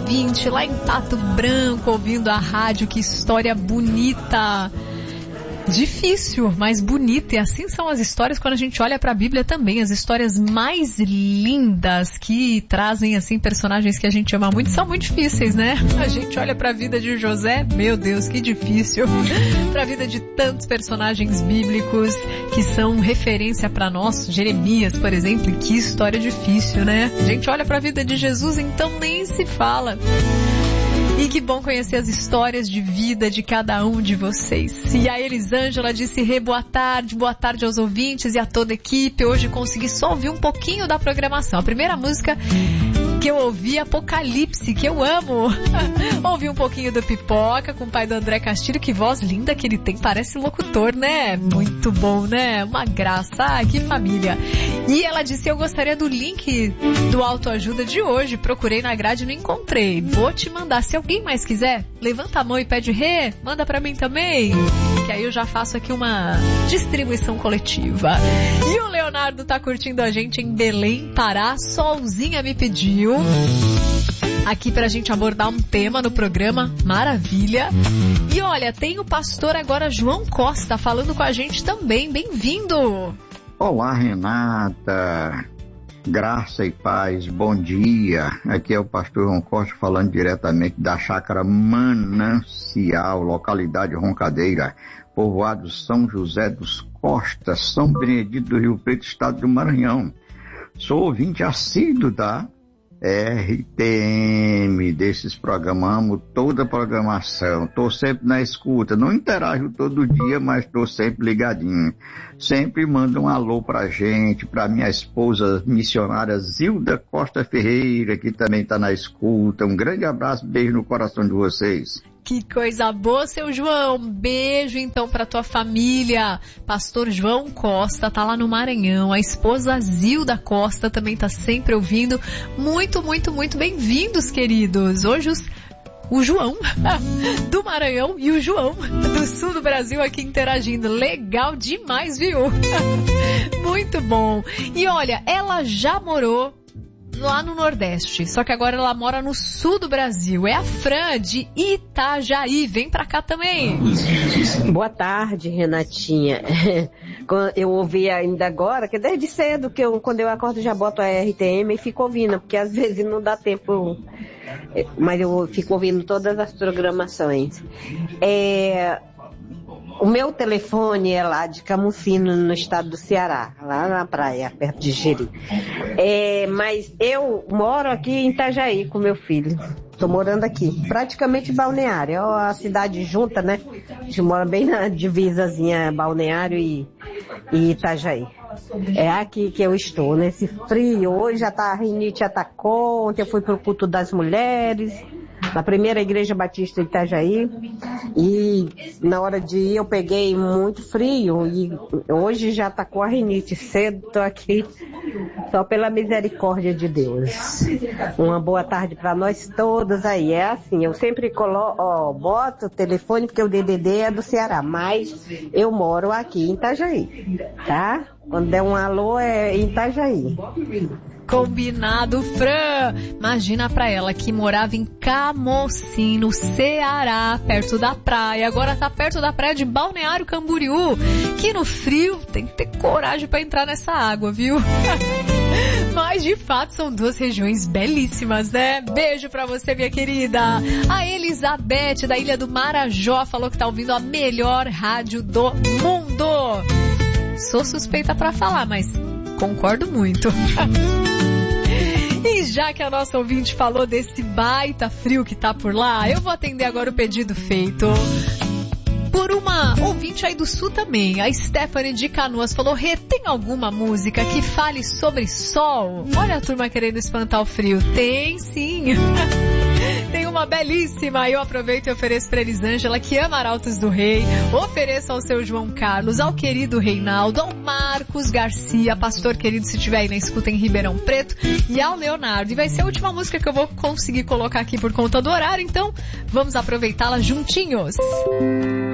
ouvinte lá em Pato Branco, ouvindo a rádio. Que história bonita. Difícil, mas bonita, e assim são as histórias quando a gente olha para a Bíblia também. As histórias mais lindas que trazem assim personagens que a gente ama muito são muito difíceis, né? A gente olha para a vida de José, meu Deus, que difícil. Para a vida de tantos personagens bíblicos que são referência para nós, Jeremias, por exemplo, que história difícil, né? A gente olha para a vida de Jesus, então nem se fala. E que bom conhecer as histórias de vida de cada um de vocês. E a Elisângela disse boa tarde aos ouvintes e a toda a equipe. Hoje consegui só ouvir um pouquinho da programação. A primeira música que eu ouvi, Apocalipse, que eu amo. Ouvi um pouquinho do Pipoca com o pai do André Castilho. Que voz linda que ele tem, parece locutor, né? Muito bom, né? Uma graça, que família. E ela disse, eu gostaria do link do autoajuda de hoje. Procurei na grade e não encontrei. Vou te mandar. Se alguém mais quiser, levanta a mão e pede manda pra mim também, que aí eu já faço aqui uma distribuição coletiva. E o Leonardo tá curtindo a gente em Belém, Pará. Solzinha me pediu aqui pra gente abordar um tema no programa. Maravilha. E olha, tem o pastor agora João Costa falando com a gente também. Bem-vindo. Olá, Renata. Graça e paz, bom dia. Aqui é o pastor João Costa falando diretamente da Chácara Manancial, localidade Roncadeira, povoado São José dos Costas, São Benedito do Rio Preto, estado do Maranhão. Sou ouvinte assíduo da RTM, desses programas, amo toda a programação, estou sempre na escuta, não interajo todo dia, mas estou sempre ligadinho. Sempre manda um alô pra gente, pra minha esposa missionária Zilda Costa Ferreira, que também está na escuta. Um grande abraço, beijo no coração de vocês. Que coisa boa, seu João. Beijo, então, pra tua família. Pastor João Costa tá lá no Maranhão. A esposa Zilda Costa também tá sempre ouvindo. Muito, muito, muito bem-vindos, queridos. Hoje o João do Maranhão e o João do sul do Brasil aqui interagindo. Legal demais, viu? Muito bom. E olha, ela já morou lá no Nordeste, só que agora ela mora no sul do Brasil. É a Fran de Itajaí. Vem pra cá também. Boa tarde, Renatinha. Eu ouvi ainda agora, que desde cedo, quando eu acordo já boto a RTM e fico ouvindo, porque às vezes não dá tempo, mas eu fico ouvindo todas as programações. O meu telefone é lá de Camucino, no estado do Ceará, lá na praia, perto de Jeri. Mas eu moro aqui em Itajaí com meu filho. Estou morando aqui, praticamente Balneário. É a cidade junta, né? A gente mora bem na divisazinha Balneário e Itajaí. É aqui que eu estou, nesse frio. Hoje a rinite atacou. Ontem eu fui pro culto das mulheres, na primeira igreja batista de Itajaí, e na hora de ir eu peguei muito frio e hoje já atacou a rinite cedo. Tô aqui só pela misericórdia de Deus. Uma boa tarde para nós todos aí. É assim, eu sempre boto o telefone porque o DDD é do Ceará, mas eu moro aqui em Itajaí, tá? Quando der um alô é em Itajaí. Combinado, Fran. Imagina pra ela que morava em Camocim, Ceará, perto da praia. Agora tá perto da praia de Balneário Camboriú, que no frio tem que ter coragem pra entrar nessa água, viu? Mas de fato são duas regiões belíssimas, né? Beijo pra você, minha querida. A Elizabeth da Ilha do Marajó falou que tá ouvindo a melhor rádio do mundo. Sou suspeita pra falar, mas concordo muito. E já que a nossa ouvinte falou desse baita frio que tá por lá, eu vou atender agora o pedido feito por uma ouvinte aí do sul também. A Stephanie de Canoas falou: Rê, tem alguma música que fale sobre sol? Olha a turma querendo espantar o frio. Tem sim. Tem uma belíssima. Eu aproveito e ofereço para Elisângela, que ama Arautos do Rei. Ofereço ao seu João Carlos, ao querido Reinaldo, ao Marcos Garcia, pastor querido, se tiver aí na escuta em Ribeirão Preto, e ao Leonardo. E vai ser a última música que eu vou conseguir colocar aqui por conta do horário, então vamos aproveitá-la juntinhos.